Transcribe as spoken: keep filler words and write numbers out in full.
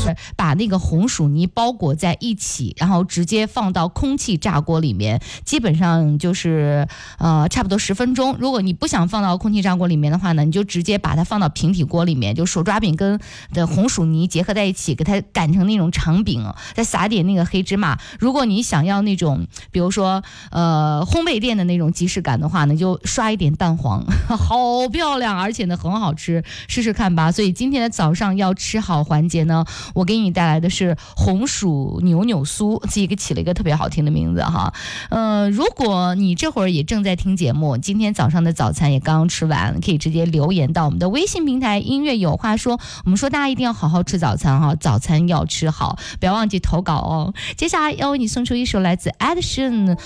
把那个红薯泥包裹在一起，然后直接放到空气炸锅里面，基本上就是呃差不多十分钟。如果你不想放到空气炸锅里面的话呢，你就直接把它放到平底锅里面，就手抓饼跟的红薯泥结合在一起，给它擀成那种长饼，再撒点那个黑芝麻。如果你想要那种比如说呃烘焙店的那种即视感的话呢，就刷一点蛋黄，好漂亮，而且呢很好吃，试试看吧。所以今天的早上要吃好环节呢，我给你带来的是红薯扭扭酥，自己给起了一个特别好听的名字哈。呃，如果你这会儿也正在听节目，今天早上的早餐也刚刚吃完，可以直接留言到我们的微信平台音乐有话说。我们说大家一定要好好吃早餐哈，早餐要吃好，不要忘记投稿哦。接下来要为你送出一首来自 Ed Sheeran